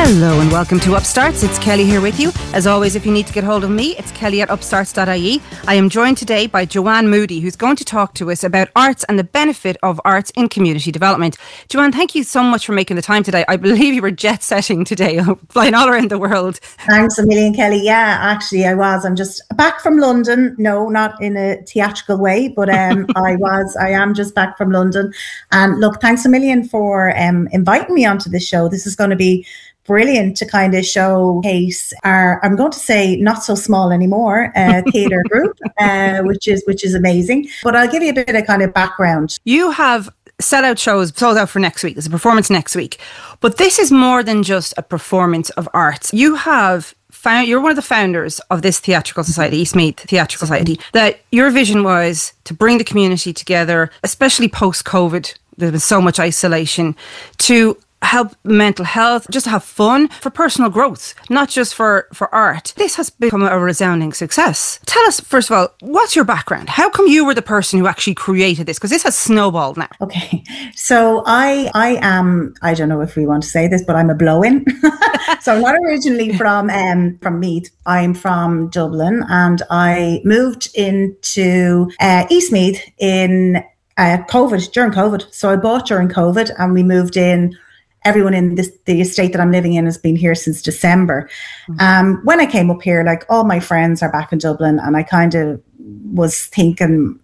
Hello and welcome to Upstarts. It's Kelly here with you. As always, if you need to get hold of me, it's kelly@upstarts.ie. I am joined today by Joanne Moody, who's going to talk to us about arts and the benefit of arts in community development. Joanne, thank you so much for making the time today. I believe you were jet setting today, flying all around the world. Thanks a million, Kelly. Yeah, actually I was. I'm just back from London. No, not in a theatrical way, but I am just back from London. And look, thanks a million for inviting me onto this show. This is going to be brilliant to kind of showcase our, I'm going to say not so small anymore, theatre group, which is amazing. But I'll give you a bit of kind of background. You have set out shows sold out for next week. There's a performance next week. But this is more than just a performance of arts. You're one of the founders of this theatrical society, Eastmeath Theatrical Society, that your vision was to bring the community together, especially post-COVID. There's been so much isolation, to help mental health, just to have fun, for personal growth, not just for art. This has become a resounding success. Tell us, first of all, what's your background? How come you were the person who actually created this? Because this has snowballed now. Okay, so I am, I don't know if we want to say this, but I'm a blow-in. So I'm not originally from Meath. I'm from Dublin, and I moved into Eastmeath in during COVID. So I bought during COVID, and we moved in. Everyone in the estate that I'm living in has been here since December. When I came up here, like, all my friends are back in Dublin, and I kind of was thinking,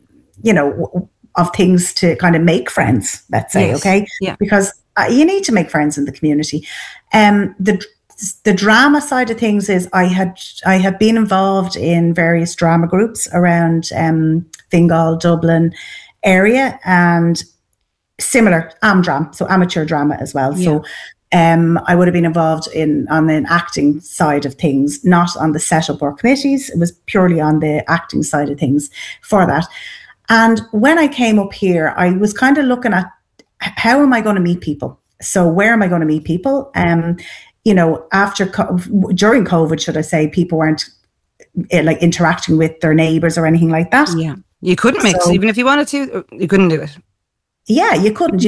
of things to kind of make friends, let's say, yes. Okay? Yeah. Because you need to make friends in the community. The drama side of things is I had been involved in various drama groups around Fingal, Dublin area, and similar AmDram, so amateur drama as well. Yeah. So I would have been involved on the acting side of things, not on the setup or committees. It was purely on the acting side of things for that. And when I came up here, I was kind of looking at how am I going to meet people? So where am I going to meet people? During COVID, should I say, people weren't like interacting with their neighbours or anything like that. Yeah, you couldn't mix, even if you wanted to, you couldn't do it. Yeah, you couldn't.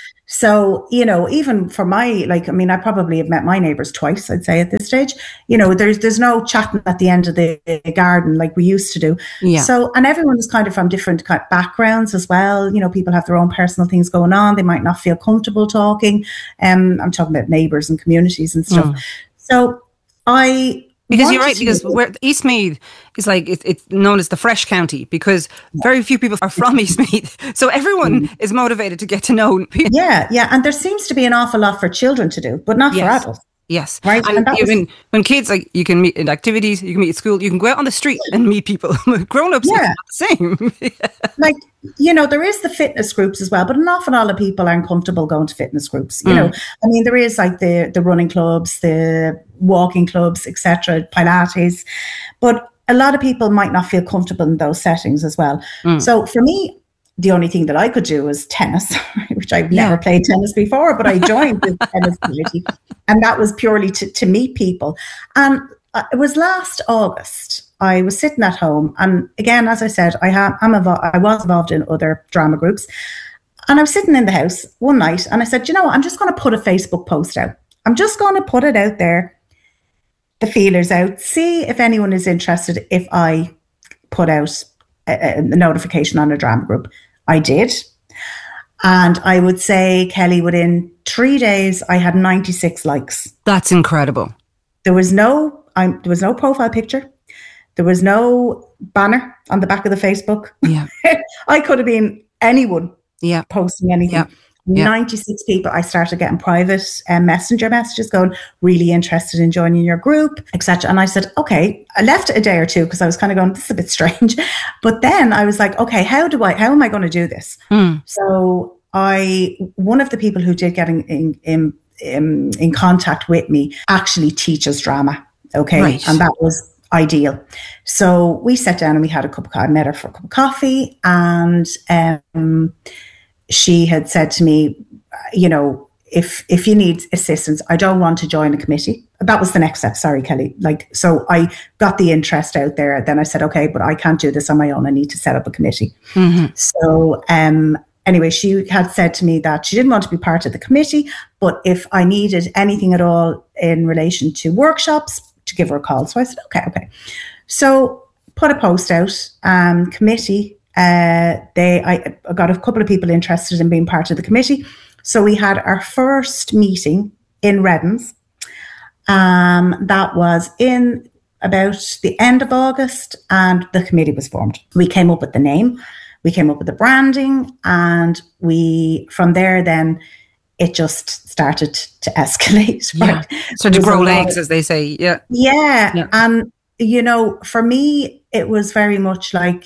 So, even for I probably have met my neighbours twice, I'd say at this stage. There's no chatting at the end of the garden like we used to do. Yeah. So, and everyone is kind of from different kind of backgrounds as well. People have their own personal things going on. They might not feel comfortable talking. I'm talking about neighbours and communities and stuff. So because you're right, because Eastmeath is like, it's known as the fresh county, because very few people are from Eastmeath. So everyone is motivated to get to know people. Yeah. And there seems to be an awful lot for children to do, but not for adults. Yes. Right. And when kids, like, you can meet in activities, you can meet at school, you can go out on the street and meet people. Grown-ups are not the same. Like, there is the fitness groups as well, but an awful lot of people aren't comfortable going to fitness groups. There is like the running clubs, the walking clubs, etc., Pilates, but a lot of people might not feel comfortable in those settings as well. So for me, the only thing that I could do was tennis, which I've never played tennis before, but I joined the tennis community, and that was purely to meet people. And it was last August. I was sitting at home, and again, as I said, I was involved in other drama groups, and I was sitting in the house one night, and I said, I'm just going to put a Facebook post out. I'm just going to put it out there, the feelers out, see if anyone is interested if I put out a notification on a drama group. I did. And I would say, Kelly, within 3 days, I had 96 likes. That's incredible. There was no profile picture. There was no banner on the back of the Facebook. Yeah. I could have been anyone posting anything. Yeah. 96 people. I started getting private messenger messages going, really interested in joining your group, etc. And I said, okay. I left it a day or two because I was kind of going, this is a bit strange. But then I was like, okay, how am I going to do this? So one of the people who did get in contact with me actually teaches drama. Okay. Right. And that was ideal. So we sat down and we had I met her for a cup of coffee, and she had said to me, if you need assistance, I don't want to join a committee. That was the next step. Sorry, Kelly. So I got the interest out there. Then I said, okay, but I can't do this on my own. I need to set up a committee. So anyway, she had said to me that she didn't want to be part of the committee, but if I needed anything at all, in relation to workshops to give her a call. So I said, okay. So put a post out, committee. I got a couple of people interested in being part of the committee. So we had our first meeting in Redden's. That was in about the end of August, and the committee was formed. We came up with the name, we came up with the branding, and from there then it just started to escalate. Right? Yeah. So to grow legs, as they say. Yeah. And, for me, it was very much like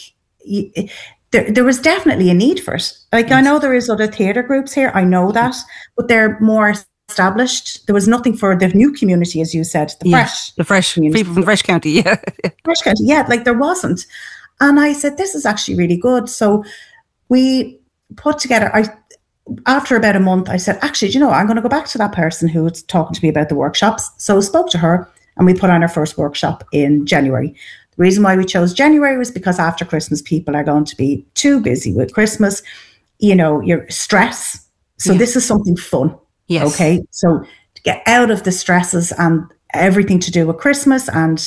there was definitely a need for it. Like, yes. I know there is other theatre groups here. I know that, but they're more established. There was nothing for the new community, as you said, the fresh community. People from Fresh County, yeah. Fresh County, yeah, like there wasn't. And I said, this is actually really good. So we put together, after about a month, I said, actually, I'm going to go back to that person who was talking to me about the workshops. So I spoke to her and we put on our first workshop in January. The reason why we chose January was because after Christmas, people are going to be too busy with Christmas, your stress. So this is something fun. Yes. Okay. So to get out of the stresses and everything to do with Christmas, and,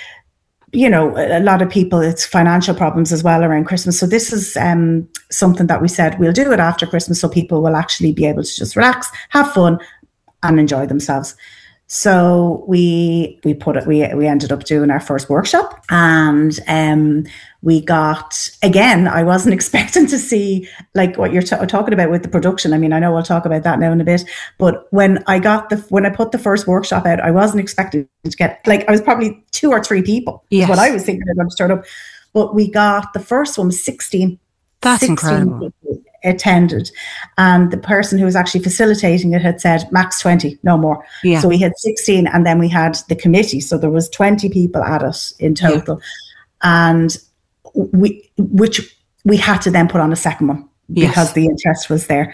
a lot of people, it's financial problems as well around Christmas. So this is something that we said we'll do it after Christmas so people will actually be able to just relax, have fun and enjoy themselves. So we ended up doing our first workshop, and we got, again, I wasn't expecting to see like what you're talking about with the production. I mean, I know we'll talk about that now in a bit, but when I put the first workshop out, I wasn't expecting to get, like, I was probably 2 or 3 people. Yes. Is what I was thinking about to start up. But we got, the first one was 16. That's 16 incredible. People attended, and the person who was actually facilitating it had said max 20, no more. So we had 16, and then we had the committee, so there was 20 people at it in total. And we had to then put on a second one because the interest was there.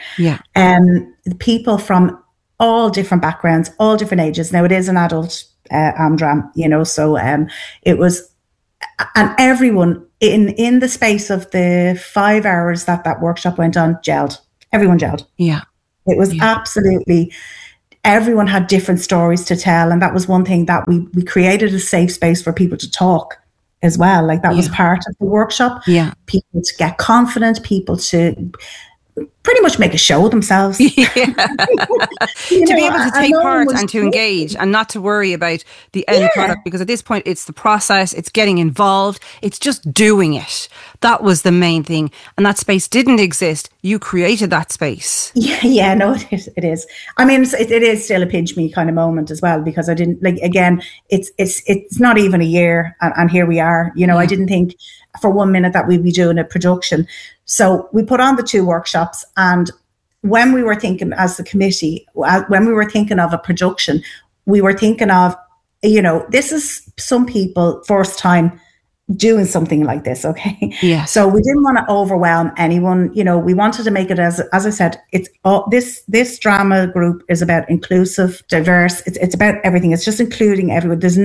People from all different backgrounds, all different ages. Now it is an adult Amdram, so it was, and everyone in the space of the 5 hours that workshop went on, gelled. Everyone gelled. Yeah. It was absolutely, everyone had different stories to tell. And that was one thing that we created a safe space for people to talk as well. Like that was part of the workshop. Yeah. People to get confident, people to pretty much make a show of themselves. To be able to take part and to engage and not to worry about the end product, because at this point it's the process, it's getting involved, it's just doing it. That was the main thing. And that space didn't exist. You created that space. Yeah, no, it is. I mean, it is still a pinch me kind of moment as well, because I didn't, like, again, it's not even a year and here we are. I didn't think for 1 minute that we'd be doing a production. So we put on the 2 workshops, and when we were thinking as the committee, when we were thinking of a production, we were thinking of, this is some people first time doing something like this. Okay. Yeah. So we didn't want to overwhelm anyone. We wanted to make it as I said, it's all, this drama group is about inclusive, diverse. It's about everything. It's just including everyone. There's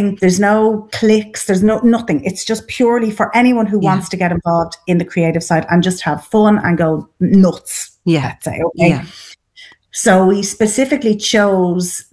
no cliques. There's nothing. It's just purely for anyone who wants to get involved in the creative side and just have fun and go nuts. Yeah. Let's say, okay. Yeah. So we specifically chose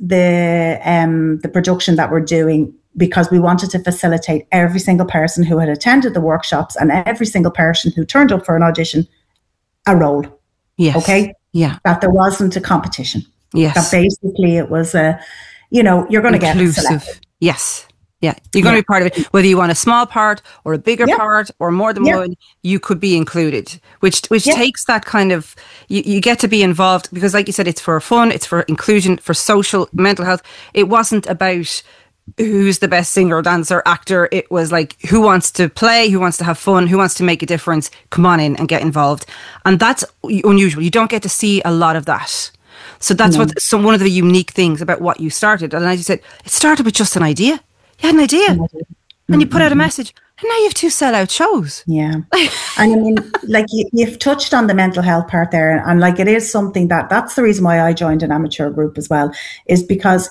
the production that we're doing because we wanted to facilitate every single person who had attended the workshops and every single person who turned up for an audition a role. Yes. Okay? Yeah. That there wasn't a competition. Yes. That basically it was you're going to get selected. Yes. Yeah. You're going to be part of it. Whether you want a small part or a bigger part or more than one, you could be included, which takes that kind of, you get to be involved because, like you said, it's for fun, it's for inclusion, for social, mental health. It wasn't about who's the best singer, dancer, actor. It was like, who wants to play, who wants to have fun, who wants to make a difference, come on in and get involved. And that's unusual. You don't get to see a lot of that. So that's one of the unique things about what you started. And as you said, it started with just an idea. You had an idea and you put out a message and now you have 2 sellout shows. Yeah. And I mean, like you've touched on the mental health part there, and like it is something that's the reason why I joined an amateur group as well, is because,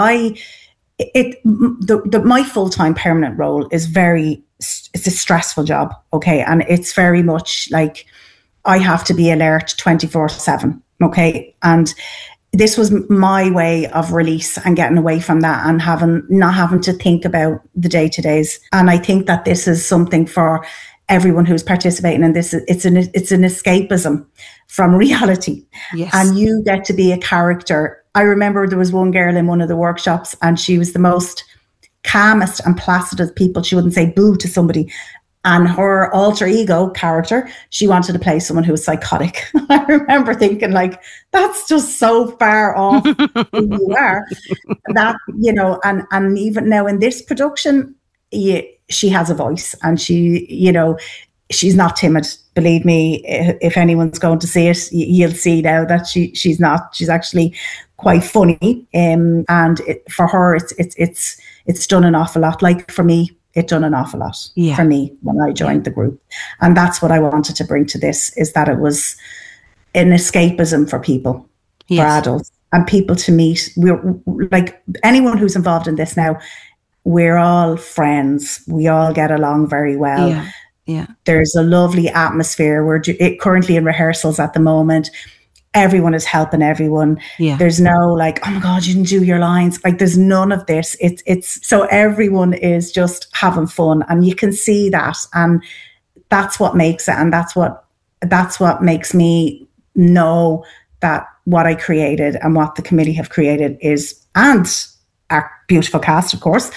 my full-time permanent role is it's a stressful job. Okay. And it's very much like I have to be alert 24/7. Okay. And this was my way of release and getting away from that and not having to think about the day-to-days. And I think that this is something for everyone who's participating in this. It's an escapism from reality. Yes. And you get to be a character. I remember there was one girl in one of the workshops, and she was the most calmest and placid of people. She wouldn't say boo to somebody. And her alter ego character, she wanted to play someone who was psychotic. I remember thinking, like, that's just so far off who you are. That, you know, and even now in this production, she has a voice, and she, you know, she's not timid. Believe me, if anyone's going to see it, you'll see now that she's not. She's actually quite funny. And for her, it's done an awful lot. Like for me, it done an awful lot for me when I joined the group. And that's what I wanted to bring to this, is that it was an escapism for people, for adults, and people to meet. We're like, anyone who's involved in this now, we're all friends. We all get along very well. Yeah. There's a lovely atmosphere. We're currently in rehearsals at the moment. Everyone is helping everyone. Yeah. There's no like, oh my God, you didn't do your lines. Like, there's none of this. It's so everyone is just having fun, and you can see that, and that's what makes it, and that's what makes me know that what I created and what the committee have created is, and our beautiful cast, of course,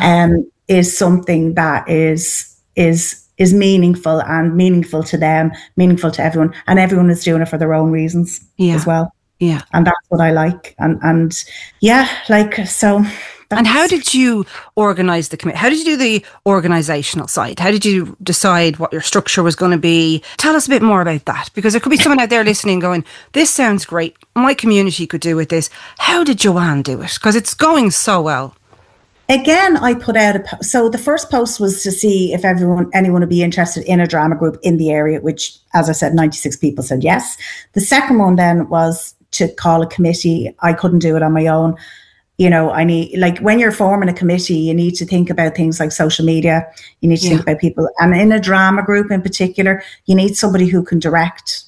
is something that is meaningful, and meaningful to them, meaningful to everyone, and everyone is doing it for their own reasons as well. Yeah. And that's what I like. And like, so. And how did you organise the committee? How did you do the organisational side? How did you decide what your structure was going to be? Tell us a bit more about that, because there could be someone out there listening going, this sounds great. My community could do with this. How did Joanne do it? Because it's going so well. Again, I put out so the first post was to see if anyone would be interested in a drama group in the area, which, as I said, 96 people said yes. The second one then was to call a committee. I couldn't do it on my own. You know, I need, like, when you're forming a committee, you need to think about things like social media. You need to think about people. And in a drama group in particular, you need somebody who can direct.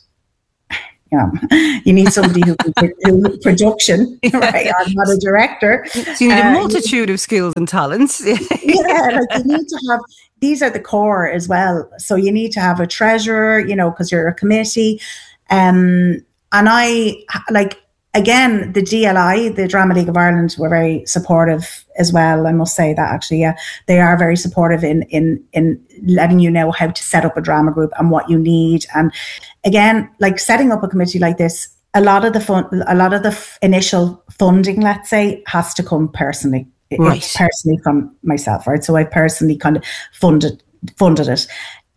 You need somebody who can do production, right? I'm not a director. So you need a multitude of skills and talents. Like, you need to have, these are the core as well. So you need to have a treasurer, you know, because you're a committee. And I, like, again, the DLI, the Drama League of Ireland, were very supportive as well. I must say that, actually, they are very supportive in letting you know how to set up a drama group and what you need. And again, like, setting up a committee like this, a lot of the initial funding, let's say, has to come personally. It's personally from myself, right? So I personally kind of funded it,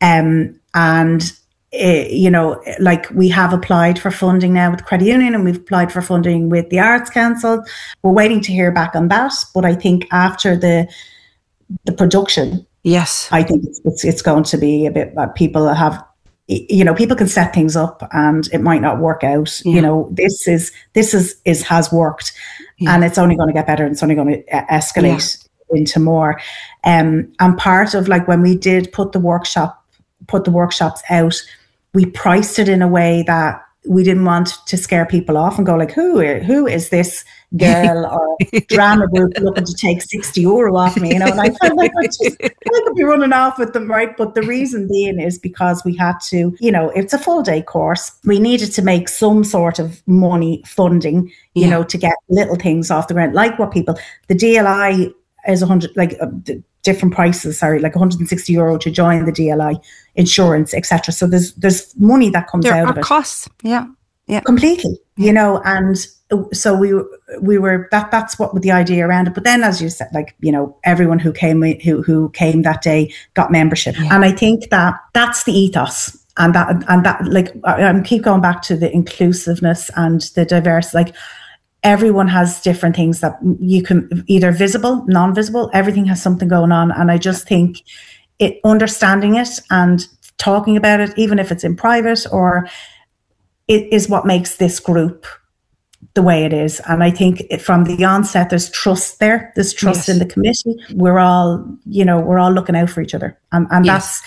and. You know, like, we have applied for funding now with the Credit Union, and we've applied for funding with the Arts Council. We're waiting to hear back on that. But I think after the production, I think it's going to be a bit that people have, you know, people can set things up and it might not work out. You know, this has worked, and it's only going to get better, and it's only going to escalate into more. And part of, like, when we did put the workshops out, we priced it in a way that we didn't want to scare people off and go like, who is this girl or drama group looking to take €60 off me, you know? And I felt like I could be running off with them, right? But the reason being is because we had to, you know, it's a full day course. We needed to make some sort of money funding, you know, to get little things off the ground, like what people, the DLI is 100, like, different prices, like €160 to join the DLI, insurance, etc. So there's money that comes out of it. There are costs, completely, you know. And so we were that's what the idea around it. But then, as you said, like, you know, everyone who came that day got membership, and I think that's the ethos. And that like, I keep going back to the inclusiveness and the diverse, like, everyone has different things that you can, either visible, non-visible, everything has something going on. And I just think understanding it and talking about it, even if it's in private, or it is what makes this group the way it is. And I think from the onset, there's trust there. There's trust in the committee. We're all looking out for each other. And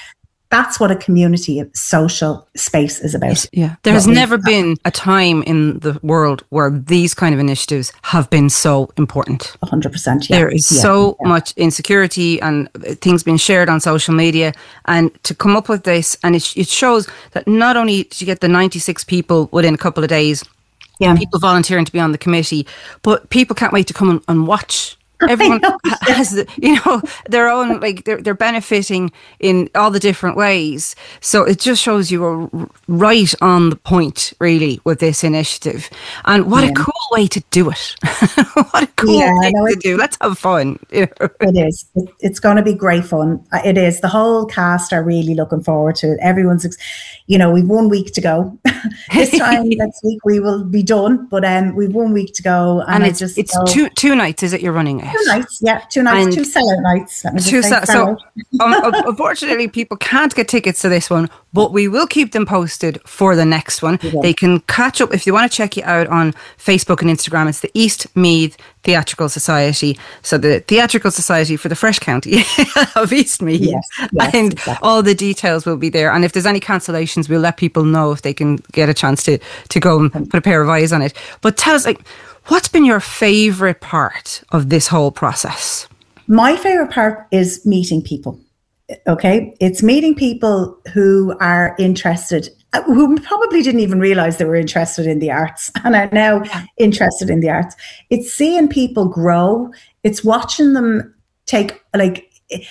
that's what a community of social space is about. Yeah. There has never been a time in the world where these kind of initiatives have been so important. 100%. Yeah. There is so much insecurity and things being shared on social media. And to come up with this, and it shows that not only did you get the 96 people within a couple of days, people volunteering to be on the committee, but people can't wait to come and watch. Everyone has, their own, like they're benefiting in all the different ways. So it just shows you are right on the point, really, with this initiative. And what a cool way to do it! What a cool thing to do. Let's have fun. It is. It's going to be great fun. It is. The whole cast are really looking forward to it. Everyone's, we've 1 week to go. This time next week we will be done, but we've 1 week to go, and it's two nights. Is it you're running it? 2 nights, 2 nights, and 2 sellout nights. So unfortunately, people can't get tickets to this one, but we will keep them posted for the next one. They can catch up if you want to check you out on Facebook and Instagram. It's the East Meath Theatrical Society. So the Theatrical Society for the Fresh County of East Meath. Yes, and exactly. All the details will be there. And if there's any cancellations, we'll let people know if they can get a chance to go and put a pair of eyes on it. But tell us, what's been your favourite part of this whole process? My favourite part is meeting people. Okay, it's meeting people who are interested, who probably didn't even realise they were interested in the arts and are now interested in the arts. It's seeing people grow. It's watching them take, I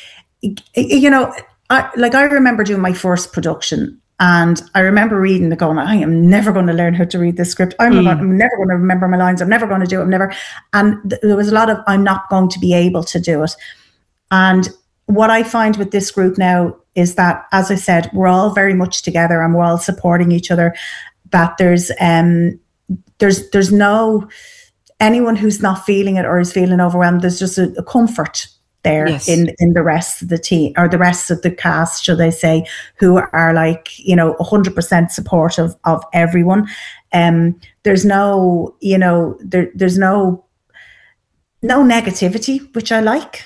remember doing my first production. And I remember reading it going, I am never going to learn how to read this script. I'm never going to remember my lines. I'm never going to do it. And there was a lot of, I'm not going to be able to do it. And what I find with this group now is that, as I said, we're all very much together and we're all supporting each other. That there's no, anyone who's not feeling it or is feeling overwhelmed, there's just a comfort there in the rest of the team, or the rest of the cast, should I say, who are 100% supportive of everyone. There's no, there's no negativity, which I like,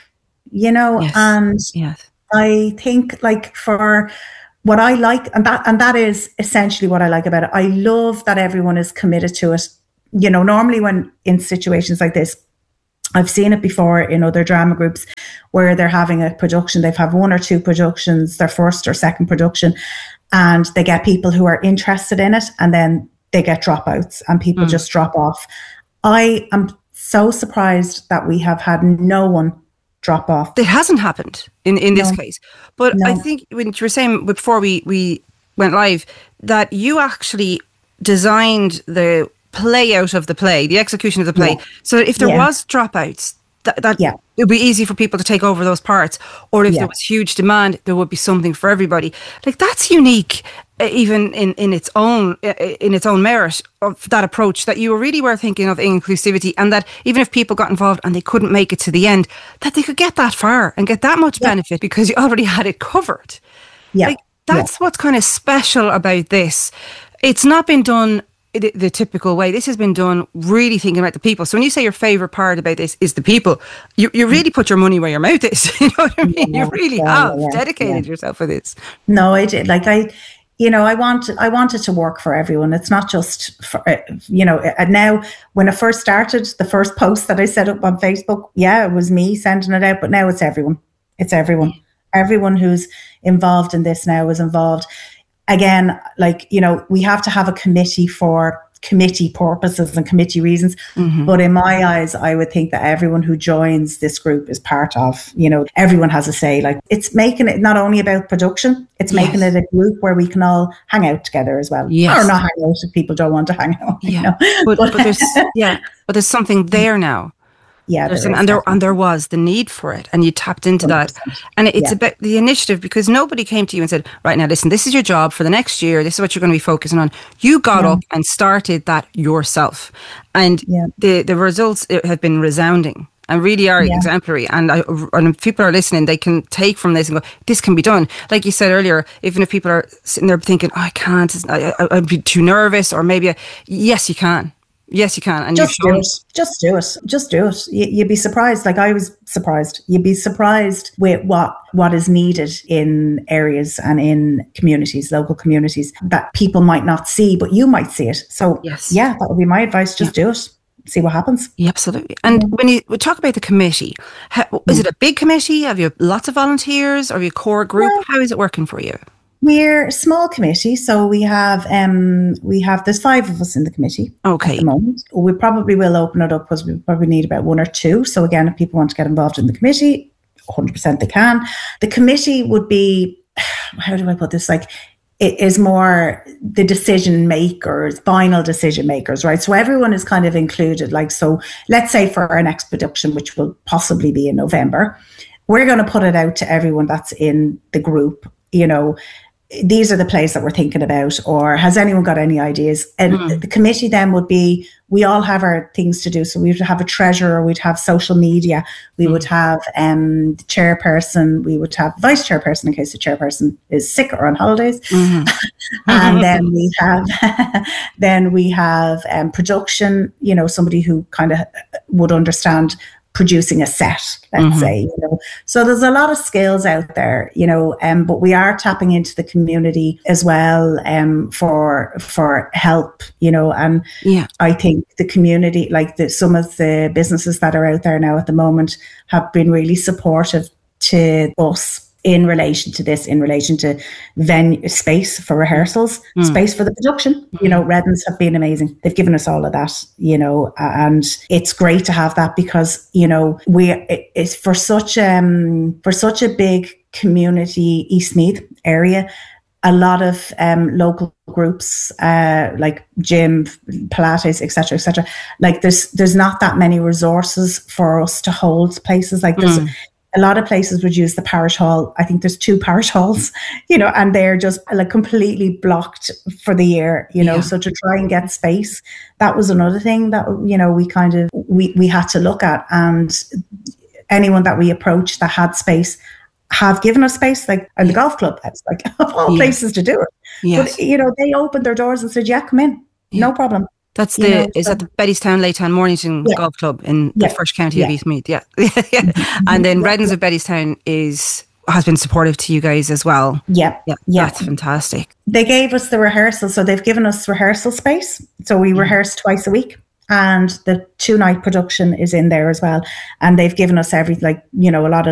and I think for what I like, and that is essentially what I like about it. I love that everyone is committed to it. Normally when in situations like this, I've seen it before in other drama groups where they're having a production, they've had 1 or 2 productions, their first or second production, and they get people who are interested in it, and then they get dropouts and people just drop off. I am so surprised that we have had no one drop off. It hasn't happened in this case. But I think when you were saying before we went live that you actually designed the play out of the play, the execution of the play. So if there was dropouts, that it would be easy for people to take over those parts. Or if there was huge demand, there would be something for everybody. That's unique, even in its own merit of that approach, that you really were thinking of inclusivity, and that even if people got involved and they couldn't make it to the end, that they could get that far and get that much benefit because you already had it covered. That's what's kind of special about this. It's not been done the typical way. This has been done really thinking about the people. So when you say your favourite part about this is the people, you really put your money where your mouth is. You know what I mean? You really have dedicated yourself for this. No, I did. I wanted to work for everyone. It's not just for, now when I first started, the first post that I set up on Facebook, it was me sending it out, but now it's everyone. It's everyone. Everyone who's involved in this now is involved. Again, we have to have a committee for committee purposes and committee reasons. But in my eyes, I would think that everyone who joins this group is part of, everyone has a say. It's making it not only about production, it's making it a group where we can all hang out together as well. Or not hang out if people don't want to hang out. But there's something there now. There was the need for it, and you tapped into 100%. That. And it's about the initiative, because nobody came to you and said, right now, listen, this is your job for the next year. This is what you're going to be focusing on. You got up and started that yourself. And the results have been resounding and really are exemplary. And if people are listening, they can take from this and go, this can be done. Like you said earlier, even if people are sitting there thinking, I can't, I'd be too nervous, or maybe, yes, you can. Yes, you can. And just do it. Just do it. Just do it. You'd be surprised. Like I was surprised. You'd be surprised with what is needed in areas and in communities, local communities, that people might not see, but you might see it. So yes, yeah, that would be my advice. Just do it. See what happens. Yeah, absolutely. And when you talk about the committee, is it a big committee? Have you lots of volunteers? Or have you a core group? How is it working for you? We're a small committee, so we have there's 5 of us in the committee at the moment. We probably will open it up because we probably need about 1 or 2. So again, if people want to get involved in the committee, 100% they can. The committee would be, how do I put this? Like, it is more the decision makers, final decision makers, right? So everyone is kind of included. Like, so let's say for our next production, which will possibly be in November, we're going to put it out to everyone that's in the group, you know, these are the plays that we're thinking about, or has anyone got any ideas? And the committee then would be, we all have our things to do. So we would have a treasurer, we'd have social media, we would have the chairperson, we would have vice chairperson in case the chairperson is sick or on holidays. And then we have production, you know, somebody who kind of would understand producing a set, let's say, you know. So there's a lot of skills out there, you know, but we are tapping into the community as well for help, you know. And I think the community, like some of the businesses that are out there now at the moment have been really supportive to us in relation to this, in relation to venue, space for rehearsals, space for the production. You know, Redden's have been amazing. They've given us all of that, you know, and it's great to have that because, you know, it's for such a big community, Eastmeath area. A lot of local groups like gym, Pilates, etc., like there's not that many resources for us to hold places like this. A lot of places would use the parish hall. I think there's 2 parish halls, you know, and they're just like completely blocked for the year, you know. So to try and get space, that was another thing that, you know, we had to look at. And anyone that we approached that had space have given us space, like in the golf club. That's like of all places to do it. But, you know, they opened their doors and said, yeah, come in, no problem. That's is that the Bettystown, Laytown, Mornington Golf Club in the First County of Eastmeath? And then Redden's of Bettystown has been supportive to you guys as well. Yeah. That's fantastic. They gave us the rehearsal, so they've given us rehearsal space. So we rehearse twice a week. And the 2-night production is in there as well. And they've given us a lot of